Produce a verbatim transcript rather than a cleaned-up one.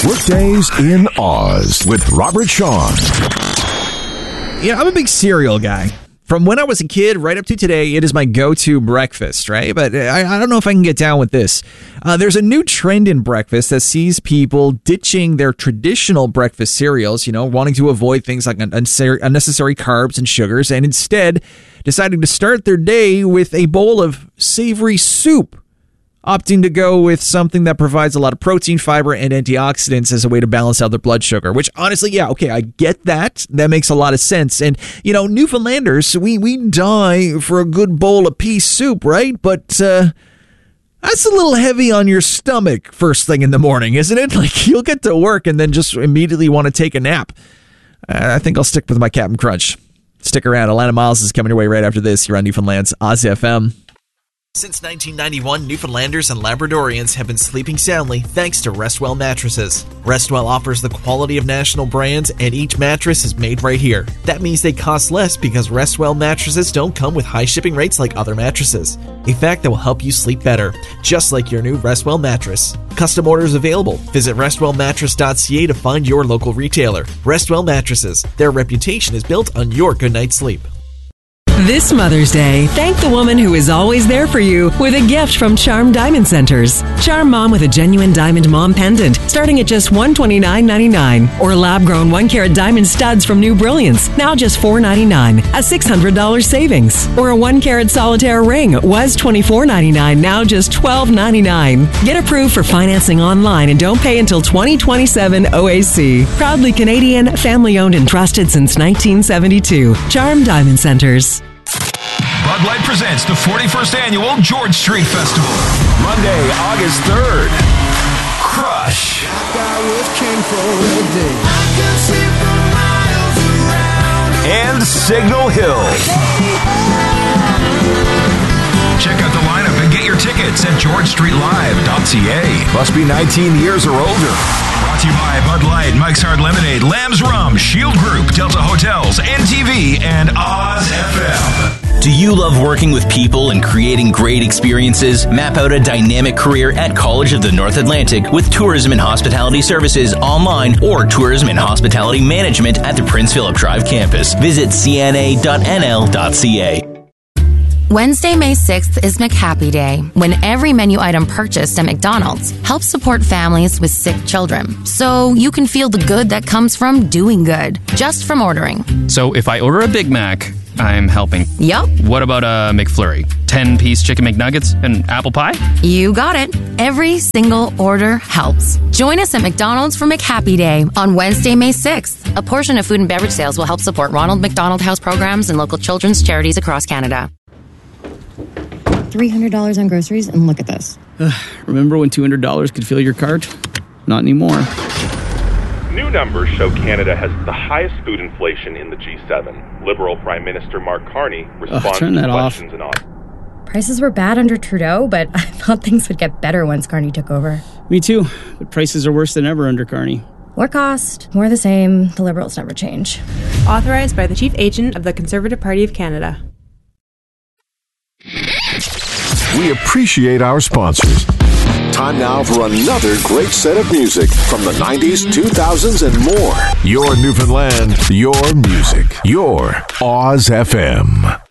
Workdays in Oz with Robert Sean. Yeah, I'm a big cereal guy. From when I was a kid right up to today, it is my go-to breakfast, right? But I, I don't know if I can get down with this. Uh, there's a new trend in breakfast that sees people ditching their traditional breakfast cereals, you know, wanting to avoid things like unnecessary, unnecessary carbs and sugars, and instead deciding to start their day with a bowl of savory soup, opting to go with something that provides a lot of protein, fiber, and antioxidants as a way to balance out their blood sugar, which honestly, yeah, okay, I get that. That makes a lot of sense. And, you know, Newfoundlanders, we, we die for a good bowl of pea soup, right? But uh, that's a little heavy on your stomach first thing in the morning, isn't it? Like, you'll get to work and then just immediately want to take a nap. Uh, I think I'll stick with my Captain Crunch. Stick around. Alana Miles is coming your way right after this. You're on Newfoundland's Oz F M. Since nineteen ninety-one, Newfoundlanders and Labradorians have been sleeping soundly thanks to Restwell mattresses. Restwell offers the quality of national brands, and each mattress is made right here. That means they cost less because Restwell mattresses don't come with high shipping rates like other mattresses. A fact that will help you sleep better, just like your new Restwell mattress. Custom orders available. Visit restwell mattress dot c a to find your local retailer. Restwell mattresses. Their reputation is built on your good night's sleep. This Mother's Day, thank the woman who is always there for you with a gift from Charm Diamond Centers. Charm Mom with a genuine diamond mom pendant starting at just one hundred twenty-nine ninety-nine, or lab-grown one-carat diamond studs from New Brilliance, now just four hundred ninety-nine, a six hundred dollars savings. Or a one-carat solitaire ring was twenty-four ninety-nine, now just twelve ninety-nine. Get approved for financing online and don't pay until twenty twenty-seven O A C. Proudly Canadian, family-owned and trusted since nineteen seventy-two. Charm Diamond Centers. Bud Light presents the forty-first Annual George Street Festival. Monday, August third. Crush. And Signal Hill. Check out the lineup and get your tickets at george street live dot c a. Must be nineteen years or older. Brought to you by Bud Light, Mike's Hard Lemonade, Lamb's Rum, Shield Group, Delta Hotels, N T V, and Oz F M. Do you love working with people and creating great experiences? Map out a dynamic career at College of the North Atlantic with Tourism and Hospitality Services online or Tourism and Hospitality Management at the Prince Philip Drive campus. Visit c n a dot n l dot c a. Wednesday, May sixth is McHappy Day, when every menu item purchased at McDonald's helps support families with sick children. So you can feel the good that comes from doing good, just from ordering. So if I order a Big Mac, I'm helping. Yup. What about a McFlurry? ten-piece chicken McNuggets and apple pie? You got it. Every single order helps. Join us at McDonald's for McHappy Day on Wednesday, May sixth. A portion of food and beverage sales will help support Ronald McDonald House programs and local children's charities across Canada. three hundred dollars on groceries, and look at this. Uh, remember when two hundred dollars could fill your cart? Not anymore. New numbers show Canada has the highest food inflation in the G seven. Liberal Prime Minister Mark Carney responds Ugh, turn to that questions off. and Prices were bad under Trudeau, but I thought things would get better once Carney took over. Me too, but prices are worse than ever under Carney. More cost, more the same. The Liberals never change. Authorized by the Chief Agent of the Conservative Party of Canada. We appreciate our sponsors. Time now for another great set of music from the nineties, two thousands, and more. Your Newfoundland, your music, your Oz F M.